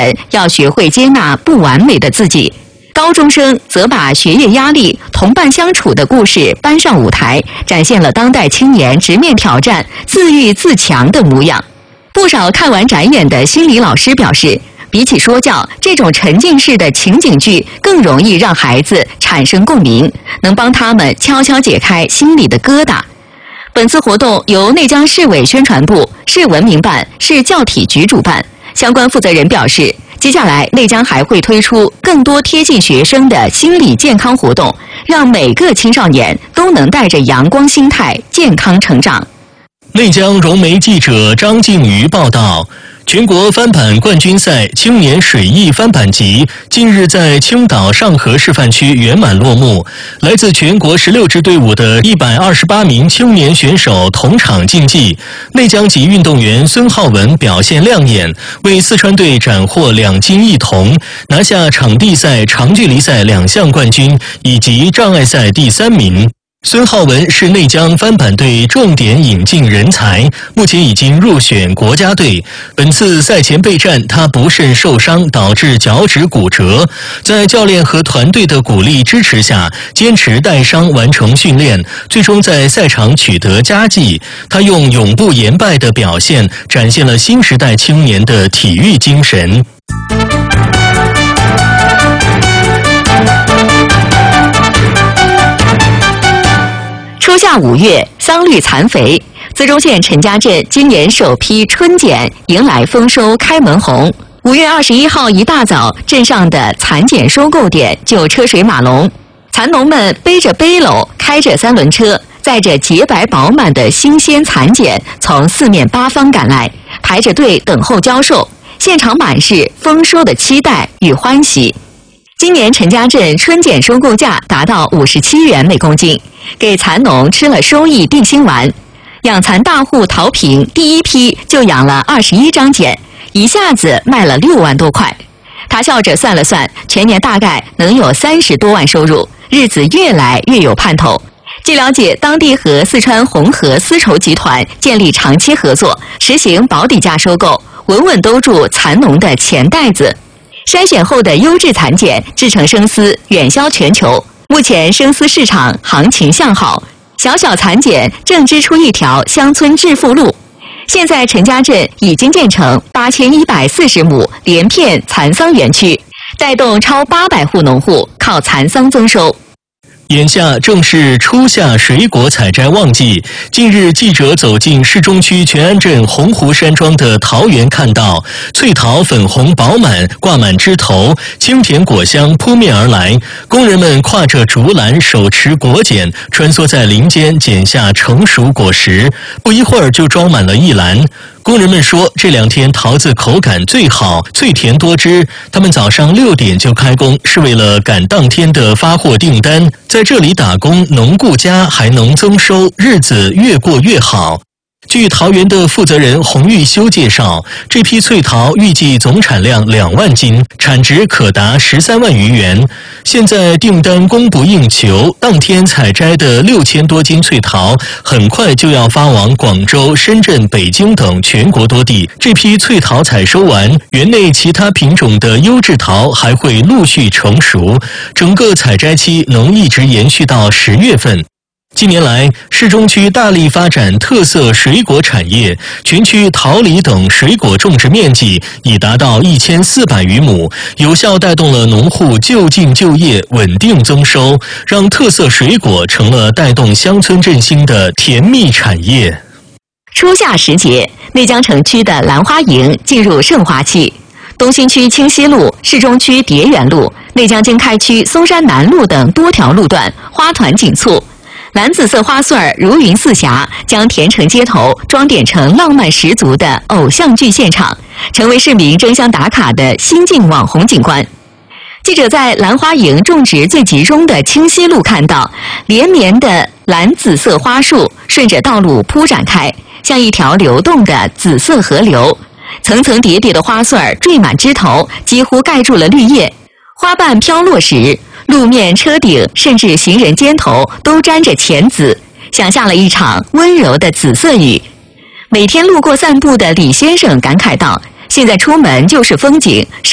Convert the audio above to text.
人要学会接纳不完美的自己。高中生则把学业压力、同伴相处的故事搬上舞台，展现了当代青年直面挑战、自愈自强的模样。不少看完展演的心理老师表示，比起说教，这种沉浸式的情景剧更容易让孩子产生共鸣，能帮他们悄悄解开心里的疙瘩。本次活动由内江市委宣传部、市文明办、市教体局主办。相关负责人表示，接下来内江还会推出更多贴近学生的心理健康活动，让每个青少年都能带着阳光心态健康成长。 内江融媒记者张静瑜报道。全国翻板冠军赛青年水翼翻板级近日在青岛上河示范区圆满落幕，来自全国16支队伍的128名青年选手同场竞技。内江籍运动员孙浩文表现亮眼，为四川队斩获2金1铜，拿下场地赛、长距离赛2项冠军以及障碍赛第3名。孙浩文是内江翻板队重点引进人才，目前已经入选国家队。本次赛前备战，他不慎受伤，导致脚趾骨折。在教练和团队的鼓励支持下，坚持带伤完成训练，最终在赛场取得佳绩。他用永不言败的表现，展现了新时代青年的体育精神。 初夏5月，桑绿残肥，淄中县陈家镇今年首批春碱迎来丰收开门红。5月21号一大早，镇上的蚕碱收购点就车水马龙，蚕农们背着背篓，开着3轮车，载着洁白饱满的新鲜蚕茧从4面8方赶来，排着队等候交售，现场满是丰收的期待与欢喜。今年陈家镇春碱收购价达到57元每公斤，给蚕农吃了收益定心丸。养蚕大户陶平第一批就养了21张茧，一下子卖了6万多块。他笑着算了算，全年大概能有30多万收入，日子越来越有盼头。据了解，当地和四川红河丝绸集团建立长期合作，实行保底价收购，稳稳兜住蚕农的钱袋子。筛选后的优质蚕茧制成生丝，远销全球。目前生丝市场行情向好，小小蚕茧正织出一条乡村致富路。现在陈家镇已经建成8140亩连片蚕桑园区，带动超800户农户靠蚕桑增收。 眼下正是初夏水果采摘旺季，近日记者走进市中区全安镇洪湖山庄的桃园，看到翠桃粉红饱满，挂满枝头，清甜果香扑面而来。工人们挎着竹篮，手持果茧，穿梭在林间剪下成熟果实，不一会儿就装满了一篮。工人们说，这2天桃子口感最好，脆甜多汁。他们早上6点就开工，是为了赶当天的发货订单。在这里打工，农顾家还能增收，日子越过越好。据桃园的负责人洪玉修介绍，这批翠桃预计总产量2万斤，产值可达13万余元。现在订单供不应求，当天采摘的6000多斤翠桃，很快就要发往广州、深圳、北京等全国多地。这批翠桃采收完，园内其他品种的优质桃还会陆续成熟，整个采摘期能一直延续到10月份。近年来，市中区大力发展特色水果产业，全区桃李等水果种植面积已达到1400余亩，有效带动了农户就近就业、稳定增收，让特色水果成了带动乡村振兴的甜蜜产业。 初夏时节，内江城区的兰花楹进入盛花期。东新区清溪路、市中区蝶园路、内江经开区松山南路等多条路段花团锦簇。蓝紫色花穗如云似霞，将田城街头装点成浪漫十足的偶像剧现场，成为市民争相打卡的新晋网红景观。记者在兰花楹种植最集中的清溪路看到，连绵的蓝紫色花树顺着道路铺展开，像一条流动的紫色河流，层层叠叠的花穗缀满枝头，几乎盖住了绿叶。花瓣飘落时，路面、车顶甚至行人肩头都沾着浅紫，想象了一场温柔的紫色雨。每天路过散步的李先生感慨道：“现在出门就是风景。”